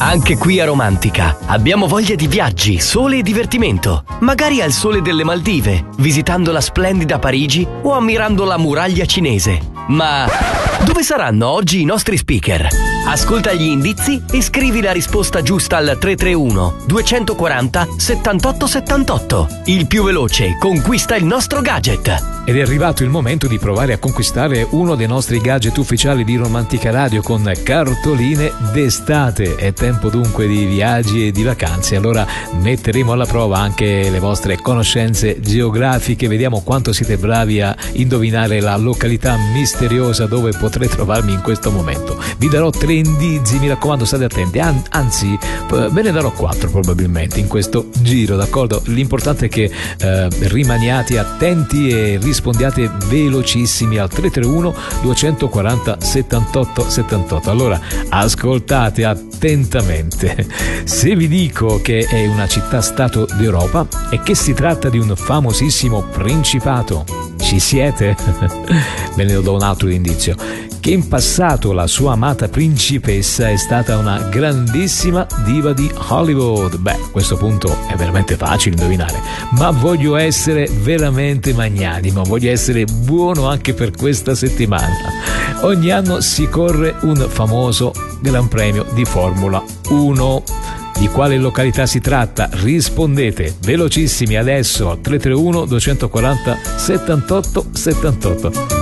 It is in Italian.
Anche qui a Romantica abbiamo voglia di viaggi, sole e divertimento. Magari al sole delle Maldive, visitando la splendida Parigi o ammirando la muraglia cinese. Ma dove saranno oggi i nostri speaker? Ascolta gli indizi e scrivi la risposta giusta al 331 240 78 78. Il più veloce conquista il nostro gadget. Ed è arrivato il momento di provare a conquistare uno dei nostri gadget ufficiali di Romantica Radio con cartoline d'estate. È tempo dunque di viaggi e di vacanze, allora metteremo alla prova anche le vostre conoscenze geografiche. Vediamo quanto siete bravi a indovinare la località misteriosa dove potrei trovarmi in questo momento. Vi darò 3 indizi, mi raccomando, state attenti, anzi ve ne darò 4 probabilmente in questo giro, d'accordo? L'importante è che rimaniate attenti e rispondiate velocissimi al 331 240 78 78. Allora ascoltate attentamente. Se vi dico che è una città-stato d'Europa e che si tratta di un famosissimo principato, ci siete? Ve ne do un altro indizio: che in passato la sua amata principessa è stata una grandissima diva di Hollywood. Beh, a questo punto è veramente facile indovinare, ma voglio essere veramente magnanimo, voglio essere buono anche per questa settimana. Ogni anno si corre un famoso Gran Premio di Formula 1. Di quale località si tratta? Rispondete velocissimi adesso al 331 240 78 78.